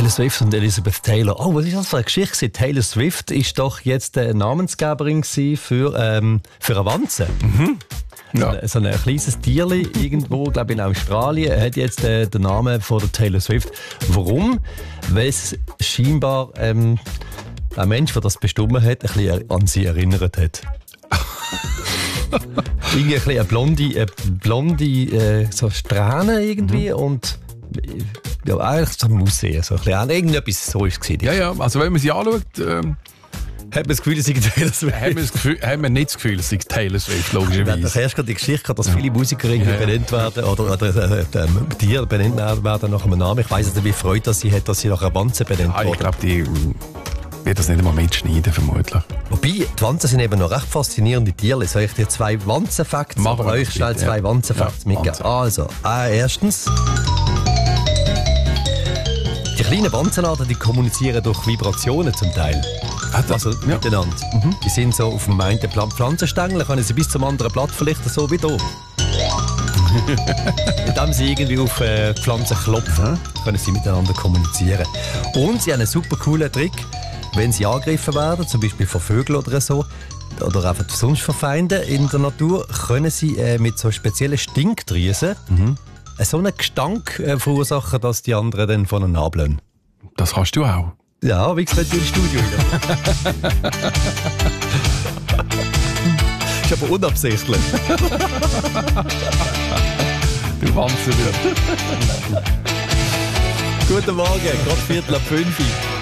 Taylor Swift und Elizabeth Taylor. Oh, was ist das für eine Geschichte? Taylor Swift ist doch jetzt Namensgeberin für Avanze. Mhm. Ja. So ein kleines Tierli irgendwo, glaube ich, in Australien, hat jetzt den Namen von der Taylor Swift. Warum? Weil es scheinbar ein Mensch, der das bestimmt hat, ein bisschen an sie erinnert hat. Irgendwie ein bisschen eine blonde so Strähne irgendwie und ja, eigentlich so ein Aussehen. So ein bisschen, irgendetwas so ist es. Ja, also wenn man sie anschaut, hat man das Gefühl, es sei Taylor Swift? haben wir nicht das Gefühl, es sei Taylor Swift, Ich habe logischerweise. erst gerade die Geschichte gehabt, dass viele Musiker irgendwie benannt werden oder Tiere benannt werden nach einem Namen. Ich weiss nicht, wie freut das sie hat, dass sie nach einer Wanze benannt Ich wurde. glaube, die wird das nicht einmal mitschneiden, vermutlich. Wobei, die Wanzen sind eben noch recht faszinierende Tiere. Soll ich dir 2 Wanzenfacts Machen wir euch das schnell bitte, 2 ja. Wanzenfacts Ja, mitgeben? Also, erstens. Die kleinen Wanzenarten, die kommunizieren durch Vibrationen zum Teil. Also miteinander. Die sind so auf dem einen Pflanzenstängel, können sie bis zum anderen Blatt vielleicht so wie hier. Indem sie irgendwie auf Pflanzen klopfen, können sie miteinander kommunizieren. Und sie haben einen super coolen Trick, wenn sie angegriffen werden, zum Beispiel von Vögeln oder so, oder einfach sonst von Feinden in der Natur, können sie mit so speziellen Stinkdrüsen so einen Gestank verursachen, dass die anderen dann von ihnen ablehnen. Das kannst du auch. Ja, wie gesagt, ins Studio wieder. Ist aber unabsichtlich. Du Wanze wieder. Guten Morgen, gerade 4:45.